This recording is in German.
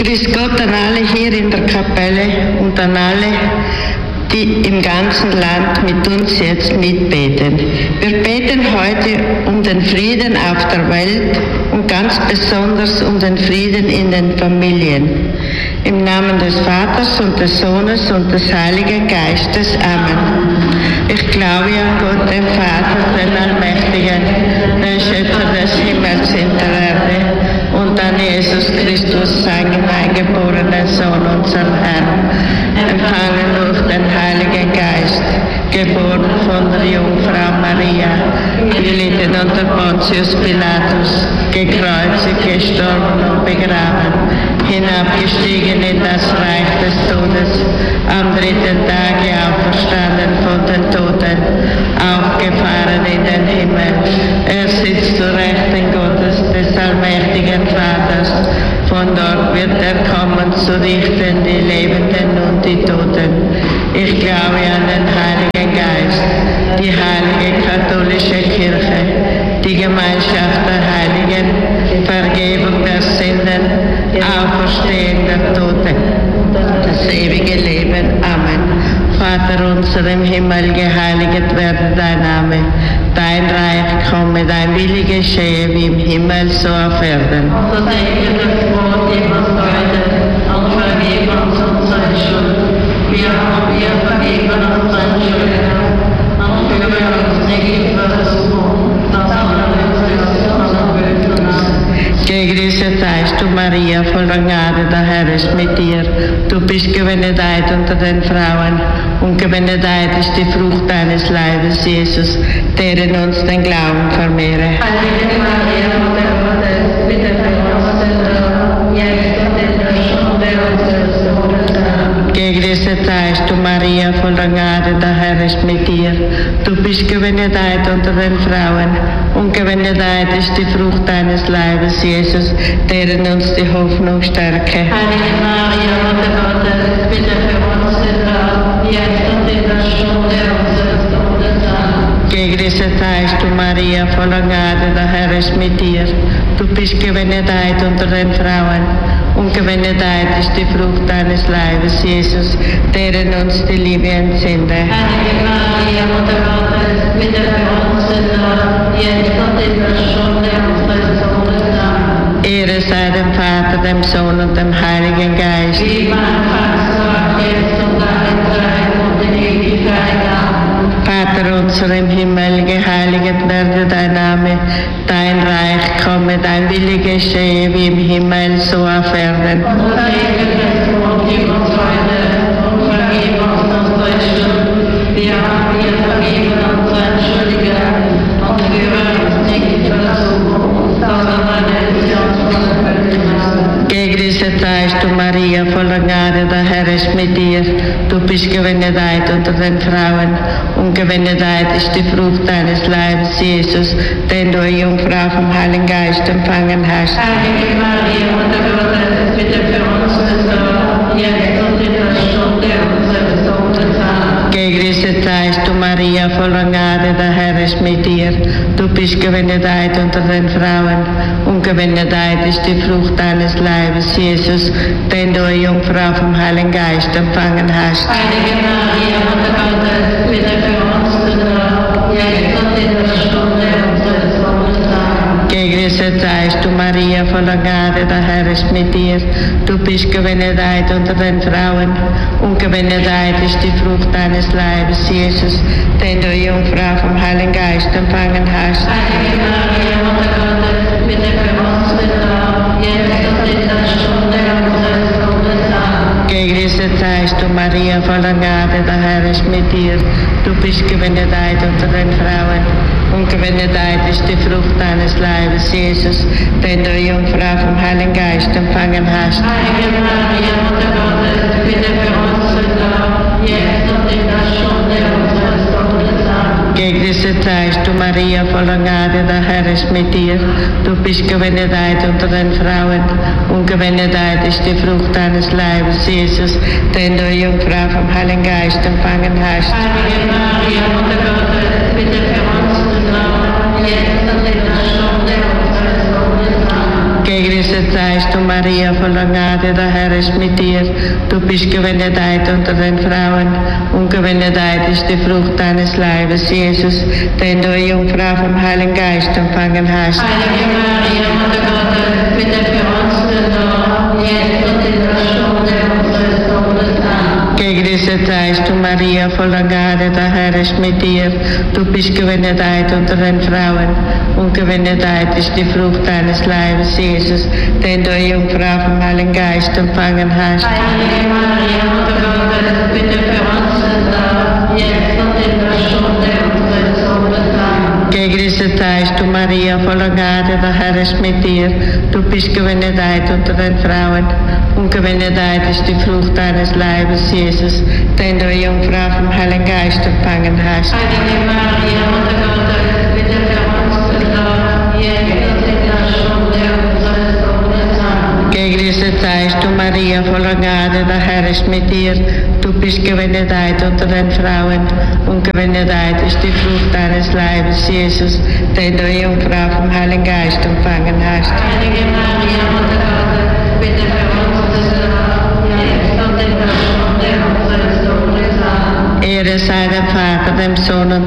Grüß Gott an alle hier in der Kapelle und an alle, die im ganzen Land mit uns jetzt mitbeten. Wir beten heute um den Frieden auf der Welt und ganz besonders um den Frieden in den Familien. Im Namen des Vaters und des Sohnes und des Heiligen Geistes. Amen. Ich glaube an Gott, den Vater, den Allmächtigen, den Schöpfer des Himmels und der Erde, und an Jesus Christus, seinen eingeborenen Sohn, unseren Herrn, empfangen durch den Heiligen Geist, geboren von der Jungfrau Maria, gelitten unter Pontius Pilatus, gekreuzigt, gestorben und begraben, hinabgestiegen in das Reich des Todes, am dritten Tage auferstanden von den Toten, aufgefahren in den Himmel. Er sitzt zu Rechten Gottes, des allmächtigen Vaters. Von dort wird er kommen zu richten die Lebenden und die Toten. Ich glaube an den Heiligen Geist, die heilige katholische Kirche, die Gemeinschaft der Heiligen, Vergebung der Sünden, Auferstehen der Toten, das ewige Leben. Amen. Vater unser im Himmel, geheiligt werde dein Name. Dein Reich komme, dein Wille geschehe, wie im Himmel, so auf Erden. Unser tägliches Brot gib uns heute und vergib uns unsere Schuld, wie auch wir vergeben unseren Schuldnern. Und führe uns nicht in Versuchung, sondern uns von dem Bösen. Gegrüßet seist du, Maria, voller Gnade, der Herr ist mit dir. Du bist gebenedeit unter den Frauen, und gebenedeit ist die Frucht deines Leibes, Jesus, der in uns den Glauben vermehre. Heilige Maria, Mutter Gottes, bitte für uns Sünder, jetzt und in der Stunde unseres Todes. Amen. Gegrüßet seist du, Maria, voller Gnade, der Herr ist mit dir. Du bist gebenedeit unter den Frauen, und gebenedeit ist die Frucht deines Leibes, Jesus, der in uns die Hoffnung stärke. Heilige Maria, Mutter Gottes, bitte für uns Sünder, jetzt und in der Stunde unseres Todes. Amen. Gegrüßet seist du, Maria, voller Gnade, der Herr ist mit dir. Du bist gebenedeit unter den Frauen, und gebenedeit ist die Frucht deines Leibes, Jesus, der in uns die Liebe entsende. Heilige Maria, Mutter Gottes, bitte für uns Sünder, jetzt und in der Stunde unseres Todes. Amen. Ehre sei dem Vater, dem Sohn und dem Heiligen Geist. Wie am Anfang, so auch jetzt und alle Zeit und in Ewigkeit. Amen. Vater unser im Himmel, geheiligt werde dein Name, dein Reich komme, dein Wille geschehe, wie im Himmel, so auf Erden. Unser tägliches Brot gib uns heute und vergib uns unsere Schuld, wie auch wir vergeben unseren Schuldigern, und führe uns nicht in Versuchung, sondern erlöse uns von dem Bösen. Gegrüßet seist du, Maria, voller Gnade, der Herr ist mit dir. Du bist gebenedeit unter den Frauen, und gebenedeit ist die Frucht deines Leibes, Jesus, den du, Jungfrau, vom Heiligen Geist empfangen hast. Heilige Maria, Mutter Gottes, bitte für uns Sünder, jetzt und in der Stunde unseres Todes. Amen. Gegrüßet seist du, Maria, voller Gnade, der Herr ist mit dir. Du bist gebenedeit unter den Frauen, und gebenedeit ist die Frucht deines Leibes, Jesus, den du, Jungfrau, vom Heiligen Geist empfangen hast. Heilige Maria, Mutter Gottes, bitte für uns Sünder, jetzt und in der Stunde unseres Todes. Amen. Gegrüßet seist du, Maria, voller Gnade, der Herr ist mit dir. Du bist gebenedeit unter den Frauen, und gebenedeit ist die Frucht deines Leibes, Jesus, den du, Jungfrau, vom Heiligen Geist empfangen hast. Heilige Maria, Mutter Gottes, bitte für uns Sünder, jetzt und in der Stunde unseres Todes. Amen. Gegrüßet seist du, Maria, voller Gnade, der Herr ist mit dir. Du bist gebenedeit unter den Frauen, und gebenedeit ist die Frucht deines Leibes, Jesus, den du, Jungfrau, vom Heiligen Geist empfangen hast. Heilige Maria, Mutter Gottes, bitte für uns Sünder, jetzt und in der Stunde unseres Todes. Amen. Gegrüßet seist du, Maria, voller Gnade, der Herr ist mit dir. Du bist gebenedeit unter den Frauen, und gebenedeit ist die Frucht deines Leibes, Jesus, den du, Jungfrau, vom Heiligen Geist empfangen hast. Heilige Maria, Mutter Gottes, bitte für uns Sünder, jetzt und in der Stunde unseres Todes. Amen. Gegrüßet seist du, Maria, voller Gnade, der Herr ist mit dir. Du bist gebenedeit unter den Frauen und gebenedeit ist die Frucht deines Leibes, Jesus, den du, Jungfrau, vom Heiligen Geist empfangen hast. Heilige Maria, Mutter Gottes, bitte für uns Sünder, jetzt und in der Stunde unseres Todes. Amen. Gegrüßet seist du, Maria, voller Gnade, der Herr ist mit dir. Du bist gebenedeit unter den Frauen und gebenedeit ist die Frucht deines Leibes, Jesus, den du, Jungfrau, vom Heiligen Geist empfangen hast. Heilige Maria, Mutter Gottes, bitte für uns Sünder, jetzt und in der Stunde unseres Todes. Amen. Gegrüßet seist du, Maria, voller Gnade, der Herr ist mit dir. Du bist gebenedeit unter den Frauen und gebenedeit ist die Frucht deines Leibes, Jesus, den du, Jungfrau, vom Heiligen Geist empfangen hast. Heilige Maria, Mutter Gottes, bitte für uns Sünder, jetzt und in der Stunde unseres Todes. Amen. Gegrüßet seist du, Maria, voller Gnade, der Herr ist mit dir. Du bist gebenedeit unter den Frauen und gebenedeit ist die Frucht deines Leibes, Jesus, den du, Jungfrau, vom Heiligen Geist empfangen hast. Heilige Maria, Mutter Gottes, bitte für uns Sünder, jetzt und in der Stunde unseres Todes. Amen. Ehre sei dem Vater, dem Sohn und